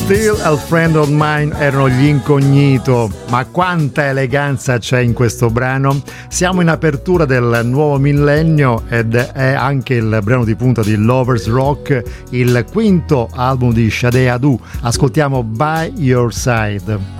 Still a Friend of Mine erano gli Incognito, ma quanta eleganza c'è in questo brano. Siamo in apertura del nuovo millennio ed è anche il brano di punta di Lovers Rock, il quinto album di Sade Adu. Ascoltiamo By Your Side.